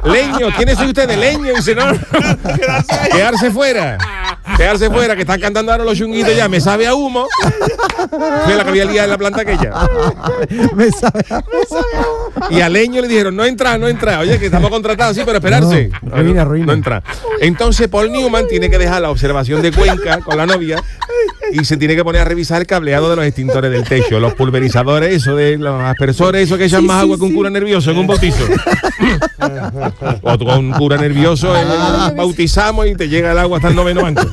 Leño, ¿quiénes soy ustedes? Leño. Y dice, no, quedarse fuera, que están cantando ahora los chunguitos ya, me sabe a humo. Fue la que había liado en la planta aquella. Me sabe a humo. Y a Leño le dijeron, no entra. Oye, que estamos contratados, sí, pero esperarse. Ruina. No entra. Entonces Paul Newman tiene que dejar la observación de Cuenca con la novia y se tiene que poner a revisar el cableado de los extintores del techo, los pulverizadores, eso de los aspersores, eso que echan más agua que un cura nervioso en un bautizo. O tú con un cura nervioso bautizamos y te llega el agua hasta el 9º banco.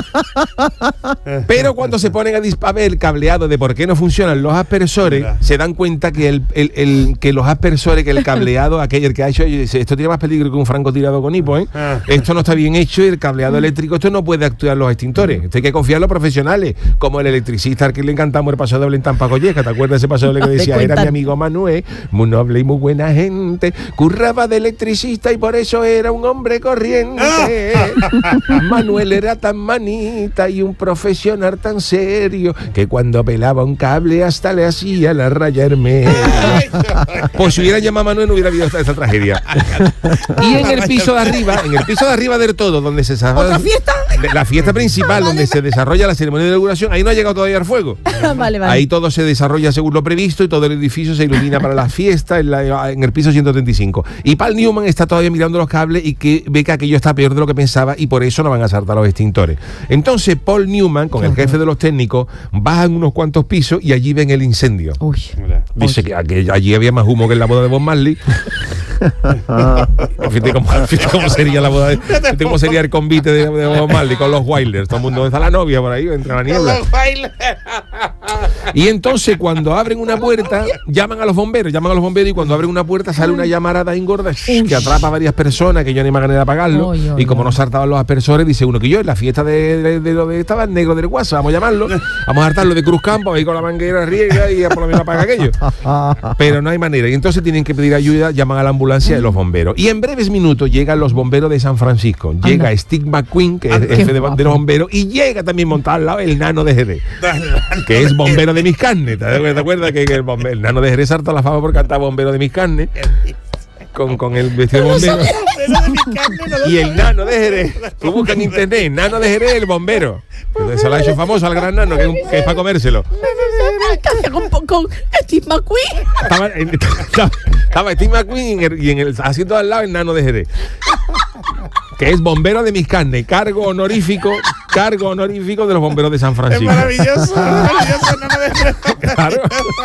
Pero cuando se ponen a ver el cableado de por qué no funcionan los aspersores, se dan cuenta que que los aspersores, que el cableado, aquel que ha hecho, dice, esto tiene más peligro que un francotirador con hipo, ¿eh? Esto no está bien hecho y el cableado eléctrico, esto no puede actuar los extintores. Esto hay que confiar en los profesionales, como el electricista al que le encantamos el paso doble en Tampacoyesca. ¿Te acuerdas de ese paso doble que decía? Era mi amigo Manuel, muy noble y muy buena gente, curraba de electricista y por eso era un hombre corriente. Manuel era tan manita y un profesional tan serio que cuando pelaba un cable hasta le hacía la raya hermética. Pues si hubiera llamado a Manuel no hubiera habido esta tragedia. Y en el piso de arriba del todo, donde se desarrolla la fiesta principal, donde se desarrolla la ceremonia de inauguración, ahí no ha llegado todavía el fuego. Vale. Ahí todo se desarrolla según lo previsto y todo el edificio se ilumina para la fiesta en el piso 135. Y Paul Newman está todavía mirando los cables y que ve que aquello está peor de lo que pensaba y por eso no van a saltar los extintores. Entonces Paul Newman, con el jefe de los técnicos, bajan unos cuantos pisos y allí ven el incendio. Dice que allí había más humo que en la boda de Bob Marley. Fíjate cómo sería la boda, fíjate cómo sería el convite de Bob Marley con los Wailers. Todo el mundo, ¿dónde está la novia? Por ahí, entre la niebla. Y entonces cuando abren una puerta, llaman a los bomberos y cuando abren una puerta sale una llamarada engorda que atrapa a varias personas, que yo no hay manera de apagarlo. Y como no saltaban los aspersores, dice uno que yo en la fiesta de lo de estaba el negro del WhatsApp, vamos a llamarlo, vamos a hartarlo de Cruz Campo, ahí con la manguera riega y por lo menos apaga aquello. Pero no hay manera. Y entonces tienen que pedir ayuda, llaman a la ambulancia de los bomberos. Y en breves minutos llegan los bomberos de San Francisco. Llega Steve McQueen, que es el jefe de los bomberos, y llega también montado al lado el Nano de Jerez, que es bombero de mis carnes. ¿Te acuerdas que el Nano de Jerez salta la fama por cantar bombero de mis carnes? Con el vestido de bombero. Y el Nano de Jerez, tú buscas en internet, Nano de Jerez, el bombero. Se lo ha hecho famoso al gran Nano, que es para comérselo. ¿Qué hacía con Steve McQueen? Estaba Steve McQueen y en el asiento al lado el Nano de Jerez, que es bombero de mis carnes, cargo honorífico de los bomberos de San Francisco. Es maravilloso, Nano de Jerez. Claro.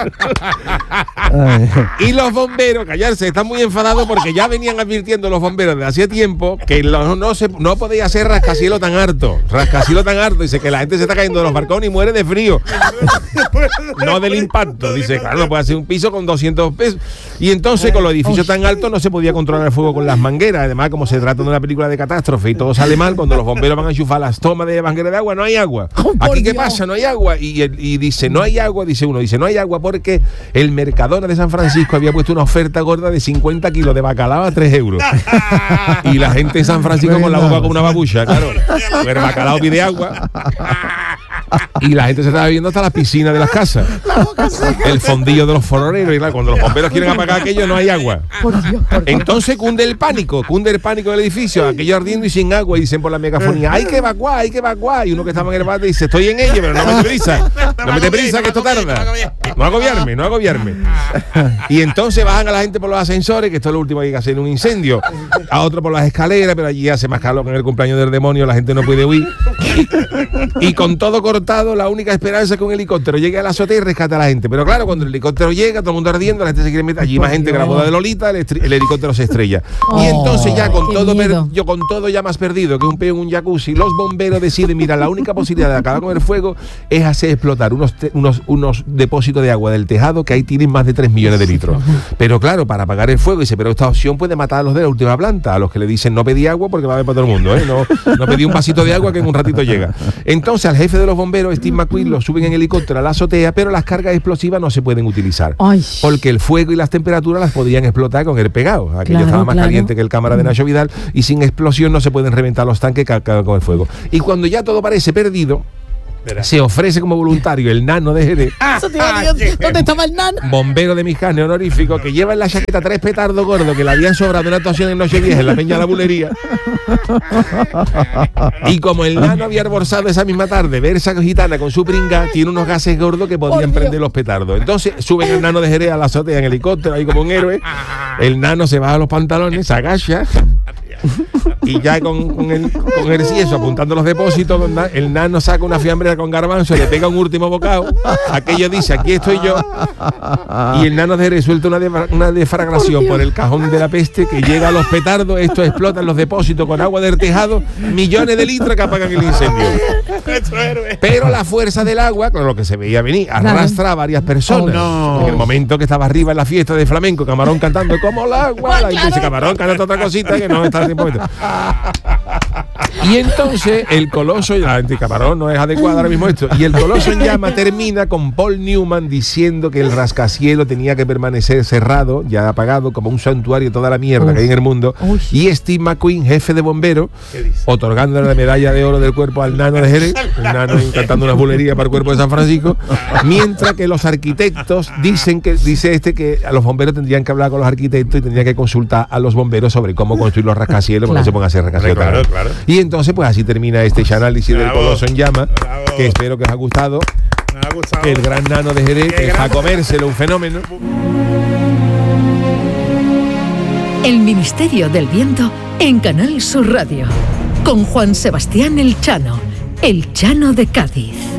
Y los bomberos, callarse, están muy enfadados porque ya venían advirtiendo los bomberos de hacía tiempo que no podía ser rascacielos tan harto. Dice que la gente se está cayendo de los balcones y muere de frío. No del impacto. Dice, claro, no puede hacer un piso con 200 pesos. Y entonces con los edificios tan altos no se podía controlar el fuego con las mangueras. Además, como se trata de una película de catástrofe y todo sale mal, cuando los bomberos van a enchufar las tomas de manguera de agua, no hay agua. Aquí, ¿qué pasa? No hay agua. Y dice, no hay agua, dice uno, no hay agua porque el Mercadona de San Francisco había puesto una oferta gorda de 50 kilos de bacalao a 3 euros. Y la gente en San Francisco con la boca como una babucha, claro. El bacalao pide agua. Y la gente se estaba bebiendo hasta las piscinas de las casas. El fondillo de los fororeros. Y claro, cuando los bomberos quieren apagar aquello, no hay agua. Entonces cunde el pánico del edificio, aquello ardiendo y sin agua. Y dicen por la megafonía, hay que evacuar. Y uno que estaba en el bar dice, estoy en ello, pero no me te prisa, que esto tarda. No agobiarme. Y entonces bajan a la gente por los ascensores, que esto es lo último que hay que hacer en un incendio. A otro por las escaleras, pero allí hace más calor que en el cumpleaños del demonio, la gente no puede huir. Y con todo cortado, la única esperanza es que un helicóptero llegue a la azotea y rescate a la gente. Pero claro, cuando el helicóptero llega, todo el mundo ardiendo, la gente se quiere meter. Allí más gente que la boda de Lolita, el helicóptero se estrella. Y entonces ya con todo ya más perdido que un peo en un jacuzzi, los bomberos deciden, mira, la única posibilidad de acabar con el fuego es hacer explotar unos depósitos de agua del tejado que ahí tienen más de 3 millones de litros. Pero claro, para apagar el fuego, dice, pero esta opción puede matar a los de la última planta, a los que le dicen no pedí agua porque va a haber para todo el mundo, ¿eh? No pedí un vasito de agua que en un ratito llega. Entonces al jefe de los bomberos, Steve McQueen, lo suben en helicóptero a la azotea, pero las cargas explosivas no se pueden utilizar. Porque el fuego y las temperaturas las podían explotar con el pegado. Aquello estaba más caliente que el cámara de Nacho Vidal y sin explosión no se pueden reventar los tanques con el fuego. Y cuando ya todo parece perdido, se ofrece como voluntario el nano de Jerez, Eso te iba a decir, ¿dónde estaba el nano? bombero de mis carnes honorífico, que lleva en la chaqueta 3 petardos gordos que le habían sobrado de una actuación en Nochevieja en la Peña de la Bulería. Y como el nano había almorzado esa misma tarde versa gitana con su pringa, tiene unos gases gordos que podían prender los petardos. Entonces suben el nano de Jerez a la azotea en helicóptero, ahí como un héroe. El nano se baja los pantalones, se agacha y ya con el cieso apuntando los depósitos, el nano saca una fiambrera con garbanzo, le pega un último bocado, aquello dice, aquí estoy yo, y el nano de Jerez suelta una deflagración por el cajón de la peste que llega a los petardos, esto explota en los depósitos con agua del tejado, millones de litros que apagan el incendio. Pero la fuerza del agua, con lo que se veía venir, arrastra a varias personas. En el momento que estaba arriba en la fiesta de flamenco, Camarón cantando como el agua, y dice Camarón canta otra cosita que no está en tiempo. Y entonces el coloso, la anticamarón no es adecuada ahora mismo esto, y el coloso en llama termina con Paul Newman diciendo que el rascacielos tenía que permanecer cerrado, ya apagado, como un santuario de toda la mierda que hay en el mundo, y Steve McQueen, jefe de bomberos, otorgándole la medalla de oro del cuerpo al nano de Jerez, un nano cantando unas bulerías para el cuerpo de San Francisco, mientras que los arquitectos dice que a los bomberos tendrían que hablar con los arquitectos y tendrían que consultar a los bomberos sobre cómo construir los rascacielos, porque no se pongan a hacer rascacielos. Claro. Y entonces pues así termina este análisis del coloso en llama, que espero que os ha gustado. El gran nano de Jerez, que es a comérselo, un fenómeno. El Ministerio del Viento en Canal Sur Radio, con Juan Sebastián El Chano de Cádiz.